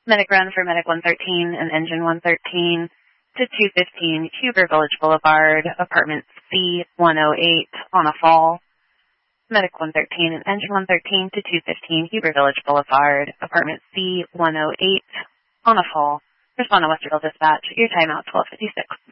Medic run for Medic 113 and Engine 113 to 215 Huber Village Boulevard, apartment C108 on a fall. Medic 113 and Engine 113 to 215 Huber Village Boulevard, apartment C108 on a fall. Respond to Westerville Dispatch. Your timeout 12:56.